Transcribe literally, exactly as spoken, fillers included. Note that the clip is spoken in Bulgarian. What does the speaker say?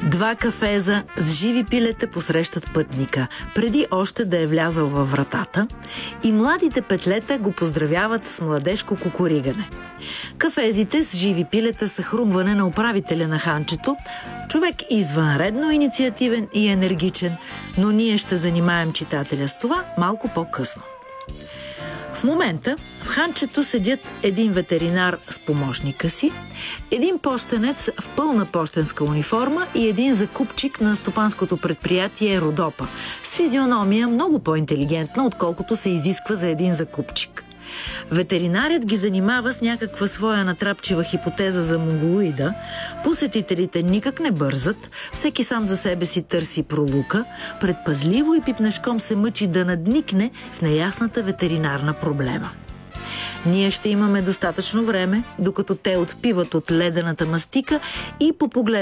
Два кафеза с живи пилета посрещат пътника, преди още да е влязъл във вратата, и младите петлета го поздравяват с младежко кукуригане. Кафезите с живи пилета са хрумване на управителя на ханчето, човек извънредно инициативен и енергичен, но ние ще занимаем читателя с това малко по-късно. В момента в ханчето седят един ветеринар с помощника си, един пощенец в пълна пощенска униформа и един закупчик на стопанското предприятие Родопа, с физиономия много по-интелигентна, отколкото се изисква за един закупчик. Ветеринарят ги занимава с някаква своя натрапчива хипотеза за монголоида, посетителите никак не бързат, всеки сам за себе си търси пролука, предпазливо и пипнешком се мъчи да надникне в неясната ветеринарна проблема. Ние ще имаме достатъчно време, докато те отпиват от ледената мастика и попоглеждат